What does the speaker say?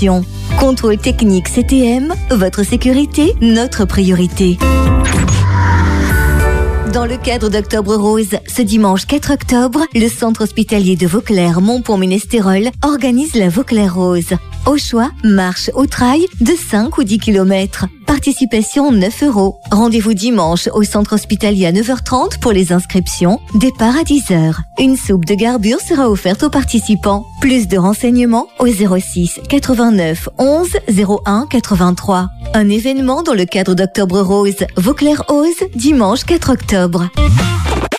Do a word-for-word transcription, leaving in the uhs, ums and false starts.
Contrôle technique C T M, votre sécurité, notre priorité. Dans le cadre d'Octobre Rose, ce dimanche quatre octobre, le centre hospitalier de Vauclair Montpont-Ménestérol organise la Vauclair Rose. Au choix, marche au trail de cinq ou dix kilomètres. Participation neuf euros. Rendez-vous dimanche au centre hospitalier à neuf heures trente pour les inscriptions. Départ à dix heures. Une soupe de garbure sera offerte aux participants. Plus de renseignements au zéro six quatre-vingt-neuf onze zéro un quatre-vingt-trois. Un événement dans le cadre d'Octobre Rose. Vauclair Rose, dimanche quatre octobre.